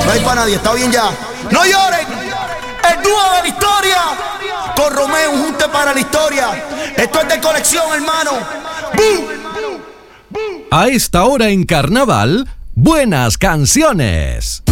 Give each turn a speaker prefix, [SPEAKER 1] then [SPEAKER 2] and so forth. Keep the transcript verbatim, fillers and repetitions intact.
[SPEAKER 1] No hay para nadie, está bien ya. No lloren. El dúo de la historia. Con Romeo, un junte para la historia. Esto es de colección, hermano. ¡Bum!
[SPEAKER 2] A esta hora en Carnaval, buenas canciones.